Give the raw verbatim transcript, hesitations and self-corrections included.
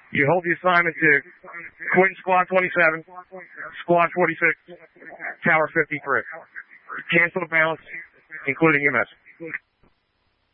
You hold the assignment to Quentin Squad twenty-seven, Squad forty-six, Tower fifty-three. Cancel the balance, including your message.